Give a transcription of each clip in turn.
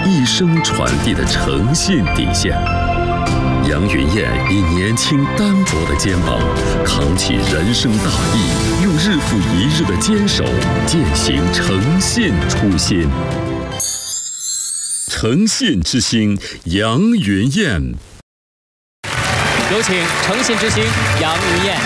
一生传递的诚信底线。杨云燕以年轻单薄的肩膀，扛起人生大义，用日复一日的坚守，践行诚信初心。诚信之星杨云燕， 有请诚信之星杨云燕。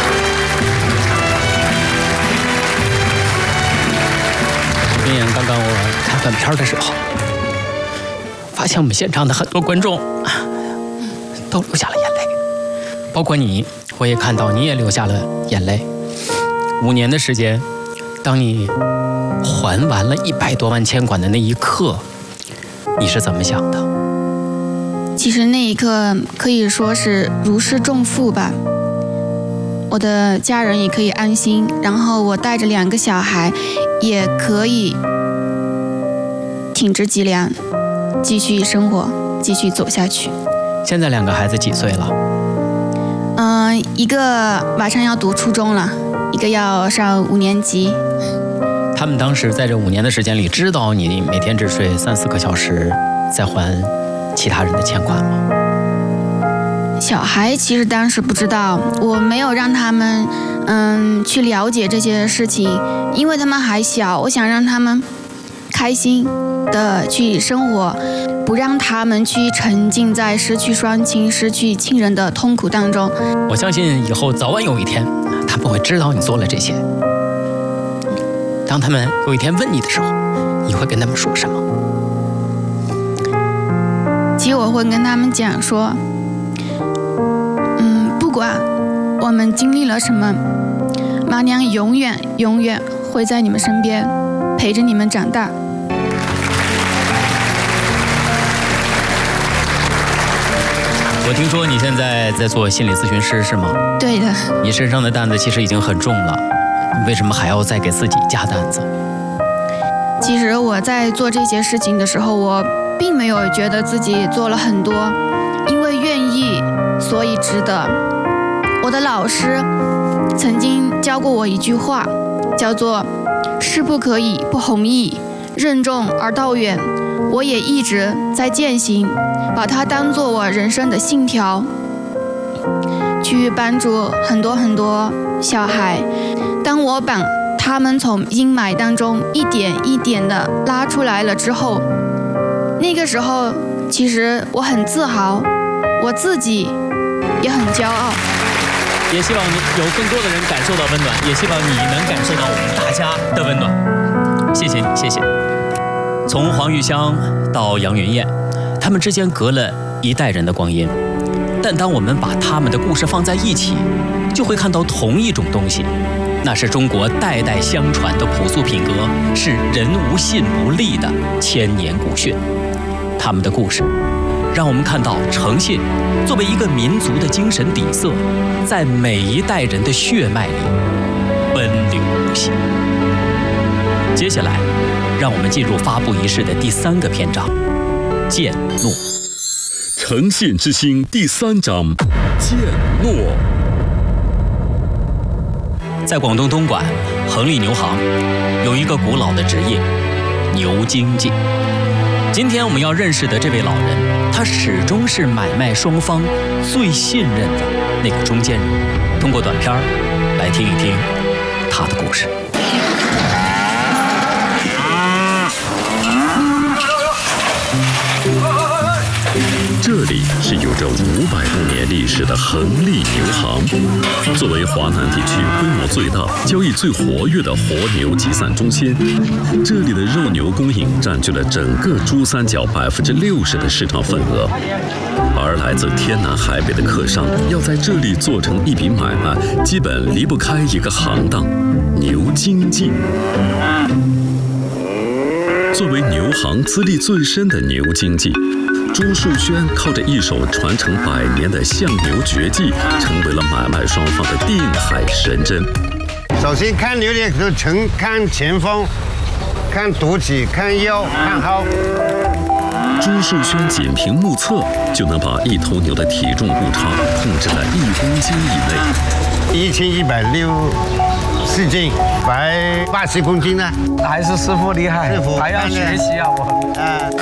云燕，刚刚我看短片的时候，发现我们现场的很多观众都流下了眼泪，包括你，我也看到你也流下了眼泪。5年的时间，当你还完了100多万欠款的那一刻，你是怎么想的？ 其实那一刻可以说是如释重负吧，我的家人也可以安心，然后我带着2个小孩也可以挺直脊梁，继续生活，继续走下去。 现在2个孩子几岁了？ 一个马上要读初中了，一个要上5年级。 他们当时在这5年的时间里，知道你每天只睡3-4个小时，在还其他人的欠款吗？ 小孩其实当时不知道，我没有让他们去了解这些事情，因为他们还小，我想让他们开心的去生活，不让他们去沉浸在失去双亲、失去亲人的痛苦当中。 我相信以后早晚有一天，他们会知道你做了这些。当他们有一天问你的时候，你会跟他们说什么？ 其实我会跟他们讲说，不管我们经历了什么，妈娘永远会在你们身边，陪着你们长大。 我听说你现在在做心理咨询师是吗？ 对的。 你身上的担子其实已经很重了，为什么还要再给自己加担子？ 其实我在做这些事情的时候，我并没有觉得自己做了很多，因为愿意，所以值得。我的老师曾经教过我一句话，叫做“事不可以不弘毅，任重而道远”。我也一直在践行，把它当作我人生的信条，去帮助很多小孩。当我把他们从阴霾当中一点一点的拉出来了之后，那个时候其实我很自豪，我自己也很骄傲。 也希望有更多的人感受到温暖，也希望你能感受到我们大家的温暖。谢谢你，谢谢。从黄玉香到杨云燕，他们之间隔了1代人的光阴，但当我们把他们的故事放在一起，就会看到同一种东西，那是中国代代相传的朴素品格，是人无信不立的千年古训。他们的故事让我们看到诚信作为一个民族的精神底色，在每一代人的血脉里奔流不息。接下来让我们进入发布仪式的第3个篇章，践诺。 诚信之星第3章，践诺。 在广东东莞恒利牛行有一个古老的职业牛经纪。今天我们要认识的这位老人，他始终是买卖双方最信任的那个中间人。通过短片来听一听他的故事。 这里是有着500多年历史的恒利牛行，作为华南地区规模最大、交易最活跃的活牛集散中心，这里的肉牛供应占据了整个珠三角60%的市场份额。而来自天南海北的客商要在这里做成一笔买卖，基本离不开一个行当——牛经纪。作为牛行资历最深的牛经纪，朱树轩靠着一手传承100年的相牛绝技，成为了买卖双方的定海神针。 首先看牛的时候，呈看前方，看肚脐，看腰，看腰。 朱树轩仅凭目测就能把一头牛的体重误差控制在1公斤以内。 1164斤，180公斤呢？ 还是师傅厉害，还要学习啊我。